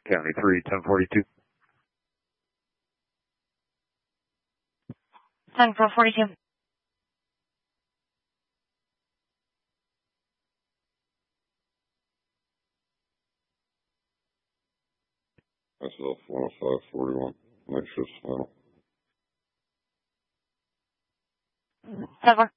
County 3, 1042. 10-4-42. Myself, 10541. Night shift final. 10-4.